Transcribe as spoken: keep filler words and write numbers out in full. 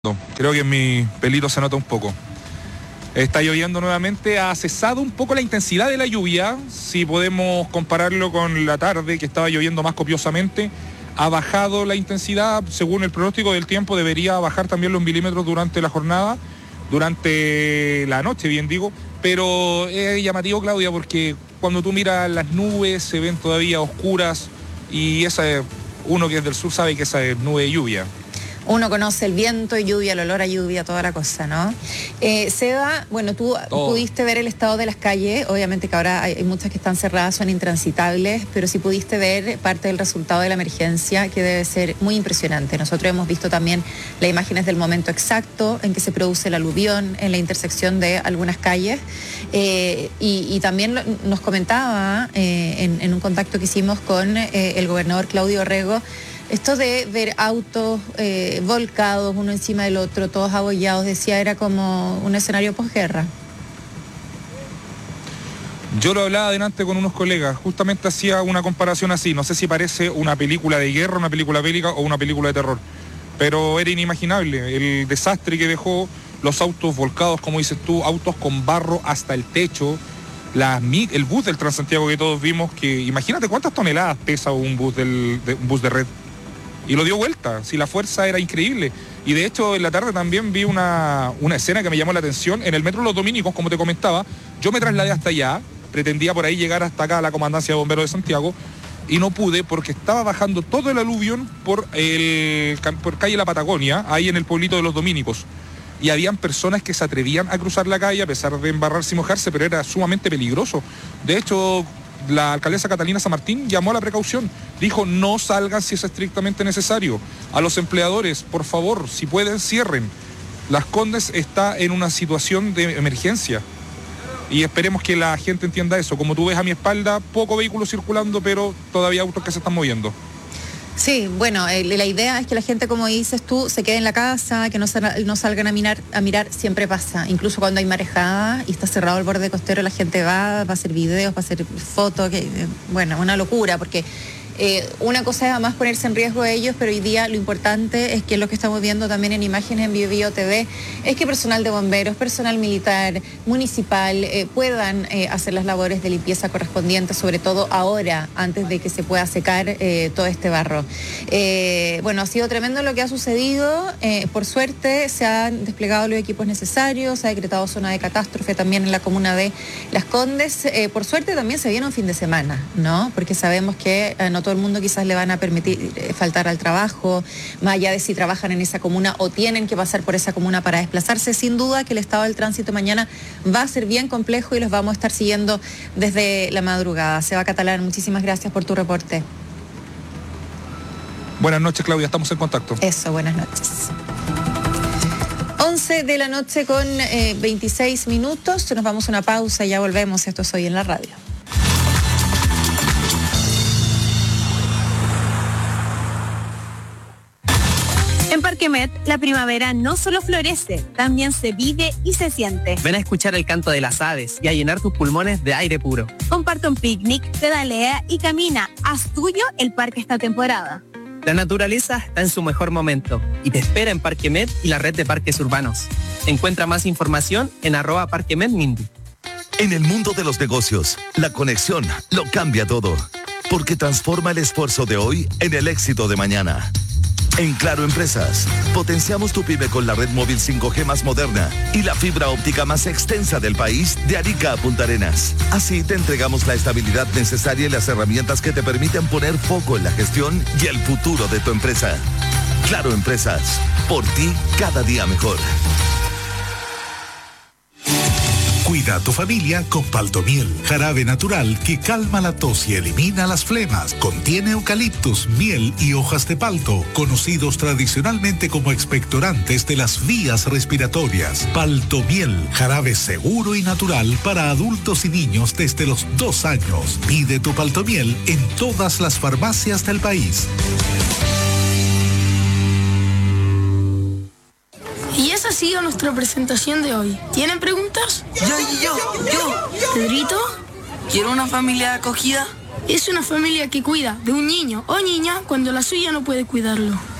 Creo que en mi pelito se nota un poco. Está lloviendo nuevamente, ha cesado un poco la intensidad de la lluvia, si podemos compararlo con la tarde que estaba lloviendo más copiosamente. Ha bajado la intensidad, según el pronóstico del tiempo, debería bajar también los milímetros durante la jornada, durante la noche, bien digo, pero es llamativo, Claudia, porque cuando tú miras las nubes se ven todavía oscuras y esa es, uno que es del sur sabe que esa es nube de lluvia. Uno conoce el viento y lluvia, el olor a lluvia, toda la cosa, ¿no? Eh, Seba, bueno, tú Todo. pudiste ver el estado de las calles, obviamente que ahora hay, hay muchas que están cerradas, son intransitables, pero sí pudiste ver parte del resultado de la emergencia, que debe ser muy impresionante. Nosotros hemos visto también las imágenes del momento exacto en que se produce el aluvión en la intersección de algunas calles, eh, y, y también lo, nos comentaba eh, en, en un contacto que hicimos con eh, el gobernador Claudio Rego, esto de ver autos eh, volcados uno encima del otro, todos abollados, decía, era como un escenario posguerra. Yo lo hablaba delante con unos colegas, justamente hacía una comparación así, no sé si parece una película de guerra, una película bélica o una película de terror, pero era inimaginable el desastre que dejó, los autos volcados, como dices tú, autos con barro hasta el techo, la, el bus del Transantiago que todos vimos, que imagínate cuántas toneladas pesa un bus, del, de, un bus de red. Y lo dio vuelta, si la fuerza era increíble. Y de hecho en la tarde también vi una, una escena que me llamó la atención. En el metro Los Dominicos, como te comentaba, yo me trasladé hasta allá, pretendía por ahí llegar hasta acá a la Comandancia de Bomberos de Santiago, y no pude porque estaba bajando todo el aluvión por, el, por calle La Patagonia, ahí en el pueblito de Los Dominicos. Y habían personas que se atrevían a cruzar la calle a pesar de embarrarse y mojarse, pero era sumamente peligroso. De hecho, la alcaldesa Catalina San Martín llamó a la precaución, dijo no salgan si es estrictamente necesario, a los empleadores, por favor, si pueden cierren. Las Condes está en una situación de emergencia y esperemos que la gente entienda eso. Como tú ves a mi espalda, poco vehículo circulando, pero todavía autos que se están moviendo. Sí, bueno, eh, la idea es que la gente, como dices tú, se quede en la casa, que no, sal, no salgan a mirar, a mirar, siempre pasa. Incluso cuando hay marejada y está cerrado el borde costero, la gente va, va a hacer videos, va a hacer fotos, que, eh, bueno, una locura, porque eh, una cosa es además ponerse en riesgo a ellos, pero hoy día lo importante es que lo que estamos viendo también en imágenes en Bio Bio T V es que personal de bomberos, personal militar, municipal, eh, puedan eh, hacer las labores de limpieza correspondientes, sobre todo ahora, antes de que se pueda secar eh, todo este barro. Eh, bueno, ha sido tremendo lo que ha sucedido, eh, por suerte se han desplegado los equipos necesarios, se ha decretado zona de catástrofe también en la comuna de Las Condes, eh, por suerte también se viene un fin de semana, ¿no? Porque sabemos que eh, no todo el mundo quizás le van a permitir eh, faltar al trabajo, más allá de si trabajan en esa comuna o tienen que pasar por esa comuna para desplazarse. Sin duda que el estado del tránsito mañana va a ser bien complejo y los vamos a estar siguiendo desde la madrugada. Seba Catalán, muchísimas gracias por tu reporte. Buenas noches, Claudia, estamos en contacto. Eso, buenas noches. once de la noche con eh, veintiséis minutos, nos vamos a una pausa y ya volvemos. Esto es Hoy en la Radio. En Parque Met, la primavera no solo florece, también se vive y se siente. Ven a escuchar el canto de las aves y a llenar tus pulmones de aire puro. Comparte un picnic, pedalea y camina. Haz tuyo el parque esta temporada. La naturaleza está en su mejor momento y te espera en Parque Met y la red de parques urbanos. Encuentra más información en arroba Parque Met Mindy. En el mundo de los negocios, la conexión lo cambia todo, porque transforma el esfuerzo de hoy en el éxito de mañana. En Claro Empresas, potenciamos tu pyme con la red móvil cinco G más moderna y la fibra óptica más extensa del país de Arica a Punta Arenas. Así te entregamos la estabilidad necesaria y las herramientas que te permiten poner foco en la gestión y el futuro de tu empresa. Claro Empresas, por ti cada día mejor. Cuida a tu familia con Paltomiel, jarabe natural que calma la tos y elimina las flemas. Contiene eucaliptus, miel y hojas de palto, conocidos tradicionalmente como expectorantes de las vías respiratorias. Paltomiel, jarabe seguro y natural para adultos y niños desde los dos años. Pide tu Paltomiel en todas las farmacias del país. Y esa ha sido nuestra presentación de hoy. ¿Tienen preguntas? Yo, yo, yo. ¿Pedrito? ¿Quiero una familia acogida? Es una familia que cuida de un niño o niña cuando la suya no puede cuidarlo.